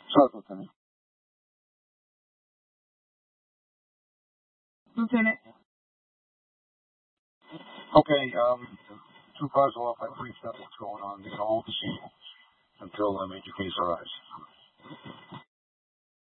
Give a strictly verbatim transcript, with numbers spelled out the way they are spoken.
Sorry, Lieutenant. Lieutenant. Okay, um, two cars off. I briefed up what's going on. They all the scene until uh, Major Case arrives.